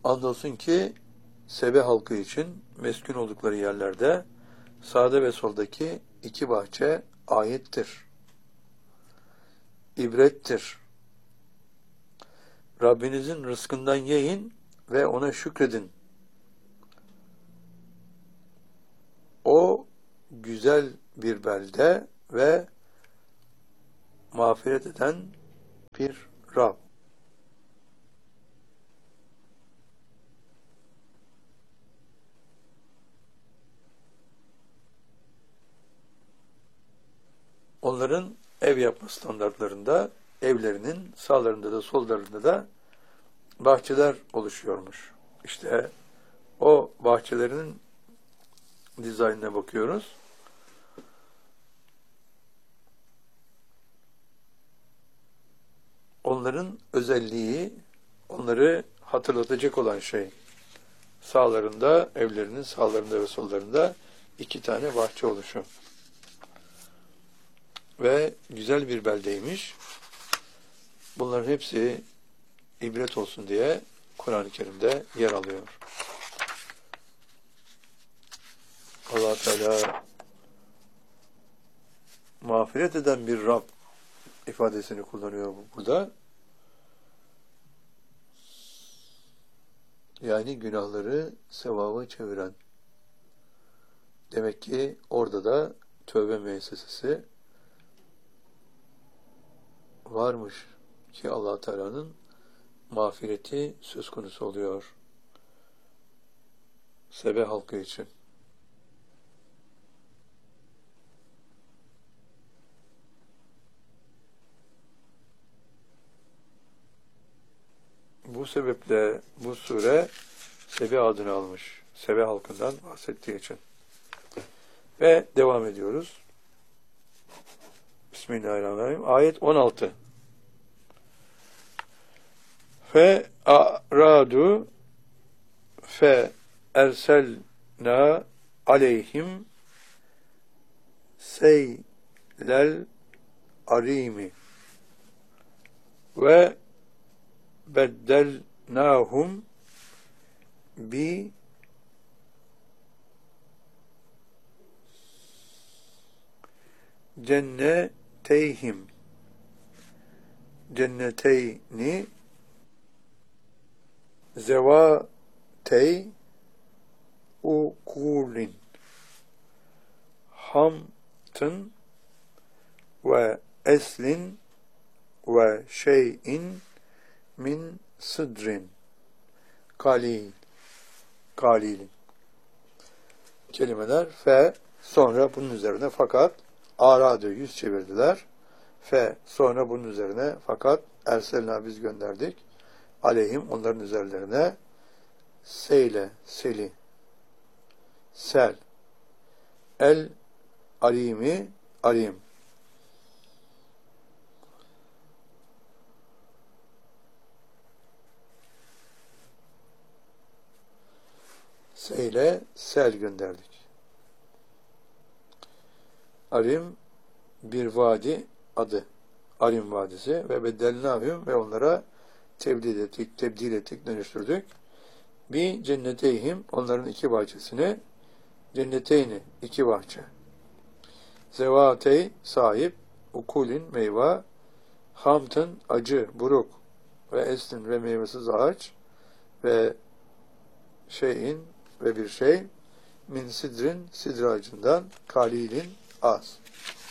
Andolsun ki Sebe halkı için meskun oldukları yerlerde sağda ve soldaki iki bahçe ayettir, ibrettir. Rabbinizin rızkından yiyin ve ona şükredin. O güzel bir belde ve mağfiret eden bir Rab. Onların ev yapma standartlarında evlerinin sağlarında da sollarında da bahçeler oluşuyormuş. İşte o bahçelerinin dizaynına bakıyoruz. Onların özelliği, onları hatırlatacak olan şey, sağlarında, evlerinin sağlarında ve sollarında iki tane bahçe oluşu. Ve güzel bir beldeymiş. Bunların hepsi ibret olsun diye Kur'an-ı Kerim'de yer alıyor. Allah Teala mağfiret eden bir Rab ifadesini kullanıyor burada. Yani günahları sevaba çeviren. Demek ki orada da tövbe müessesesi varmış ki Allah Teala'nın mağfireti söz konusu oluyor Sebe halkı için. Bu sebeple bu sure Sebe adını almış. Sebe halkından bahsettiği için. Ve devam ediyoruz. Bismillahirrahmanirrahim. Ayet 16. Fe aradu fe erselna aleyhim seylel arimi ve beddelnahum bi cenneteyhim cenneteyni zevatey ukulin hamtın ve eslin ve şeyin min sıdrin kalilin kelimeler fe sonra bunun üzerine fakat arada yüz çevirdiler fe sonra bunun üzerine fakat erselna biz gönderdik aleyhim onların üzerlerine seyle seli sel el alimi alim seyle sel gönderdik. Arim bir vadi adı. Arim Vadisi ve beddelnâhum ve onlara tebdil ettik, dönüştürdük. Bir cenneteyhim onların iki bahçesini cenneteyni iki bahçe. Zevatey sahip ukulin meyve hamtın acı buruk ve eslin ve meyvesiz ağaç ve şeyin ve bir şey min sidrin sidr ağacından kalilin az.